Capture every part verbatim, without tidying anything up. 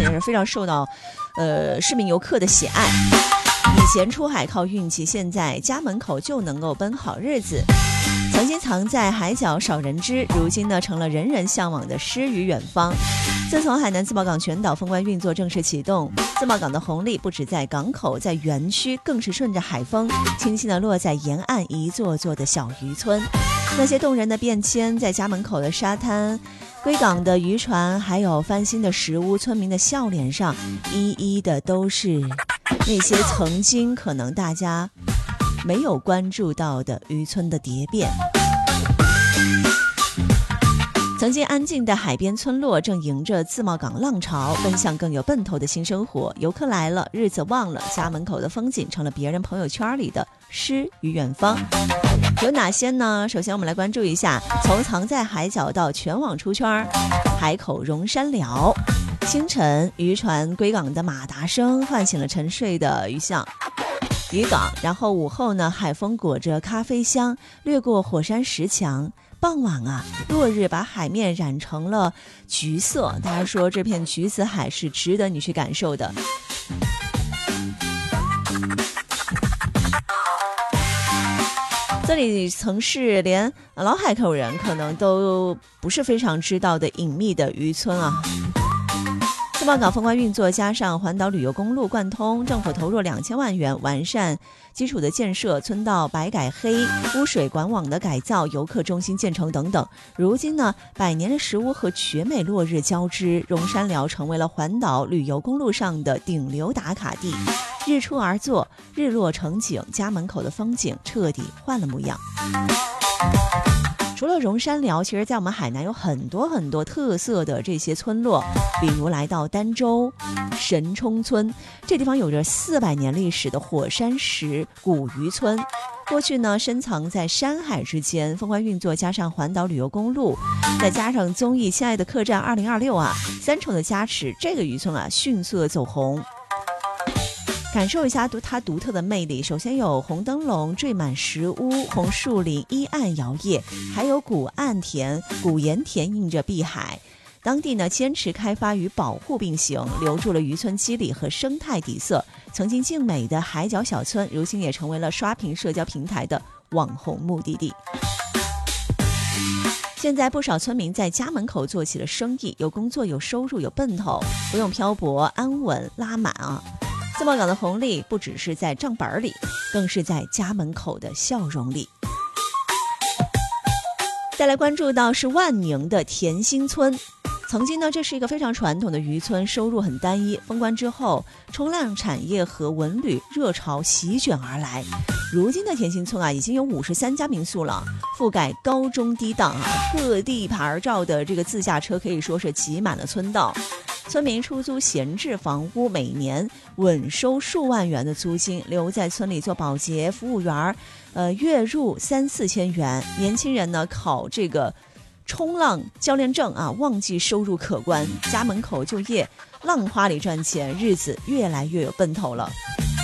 也是非常受到呃市民游客的喜爱。以前出海靠运气，现在家门口就能够奔好日子。曾经藏在海角少人知，如今呢成了人人向往的诗与远方。自从海南自贸港全岛封关运作正式启动，自贸港的红利不止在港口，在园区更是顺着海风轻轻地落在沿岸一座座的小渔村。那些动人的变迁，在家门口的沙滩、归港的渔船，还有翻新的石屋，村民的笑脸上一一的都是那些曾经可能大家没有关注到的渔村的蝶变。曾经安静的海边村落正迎着自贸港浪潮奔向更有奔头的新生活。游客来了，日子忘了，家门口的风景成了别人朋友圈里的诗与远方。有哪些呢？首先我们来关注一下，从藏在海角到全网出圈，海口荣山寮。清晨渔船归港的马达声唤醒了沉睡的渔巷渔港，然后午后呢，海风裹着咖啡香掠过火山石墙。傍晚啊，落日把海面染成了橘色，大家说这片橘子海是值得你去感受的。这里曾是连老海口人可能都不是非常知道的隐秘的渔村啊。自贸港封关运作，加上环岛旅游公路贯通，政府投入两千万元完善基础的建设，村道白改黑，污水管网的改造，游客中心建成等等。如今呢，百年的石屋和绝美落日交织，荣山寮成为了环岛旅游公路上的顶流打卡地。日出而作，日落成景，家门口的风景彻底换了模样。除了荣山寮，其实在我们海南有很多很多特色的这些村落，比如来到儋州神冲村，这地方有着四百年历史的火山石古渔村。过去呢，深藏在山海之间，封关运作加上环岛旅游公路，再加上综艺《亲爱的客栈二零二六》啊，三重的加持，这个渔村啊迅速的走红。感受一下它独特的魅力，首先有红灯笼缀满石屋，红树林依岸摇曳，还有古岸田、古盐田映着碧海。当地呢坚持开发与保护并行，留住了渔村肌理和生态底色。曾经静美的海角小村，如今也成为了刷屏社交平台的网红目的地。现在不少村民在家门口做起了生意，有工作，有收入，有奔头，不用漂泊，安稳拉满啊。自贸港的红利不只是在账本里，更是在家门口的笑容里。再来关注到是万宁的田心村。曾经呢，这是一个非常传统的渔村，收入很单一。封关之后，冲浪产业和文旅热潮席卷而来。如今的田心村啊，已经有五十三家民宿了，覆盖高中低档啊，各地牌照的这个自驾车可以说是挤满了村道。村民出租闲置房屋，每年稳收数万元的租金，留在村里做保洁、服务员，呃，月入三四千元。年轻人呢，考这个冲浪教练证啊，旺季收入可观，家门口就业，浪花里赚钱，日子越来越有奔头了。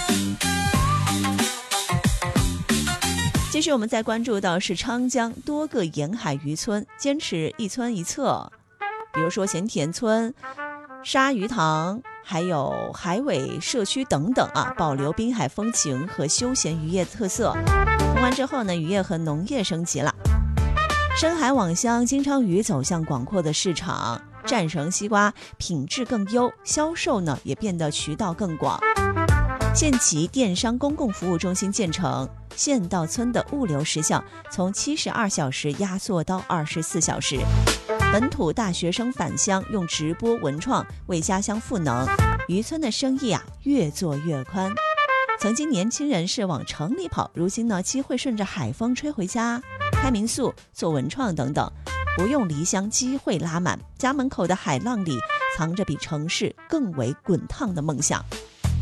继续我们再关注到是昌江多个沿海渔村，坚持一村一策，比如说咸田村、鲨鱼塘，还有海尾社区等等啊，保留滨海风情和休闲渔业特色。封完之后呢，渔业和农业升级了。深海网箱金鲳鱼走向广阔的市场，战绳西瓜品质更优，销售呢也变得渠道更广。县级电商公共服务中心建成，县到村的物流时效从七十二小时压缩到二十四小时。本土大学生返乡，用直播文创为家乡赋能，渔村的生意啊越做越宽。曾经年轻人是往城里跑，如今呢机会顺着海风吹回家，开民宿、做文创等等，不用离乡，机会拉满。家门口的海浪里藏着比城市更为滚烫的梦想。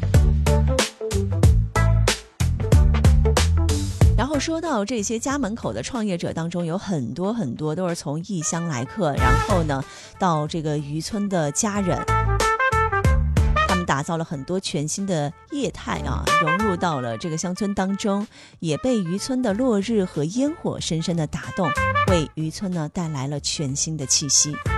然后说到这些家门口的创业者当中，有很多很多都是从异乡来客，然后呢到这个渔村的家人，他们打造了很多全新的业态啊，融入到了这个乡村当中，也被渔村的落日和烟火深深的打动，为渔村呢带来了全新的气息。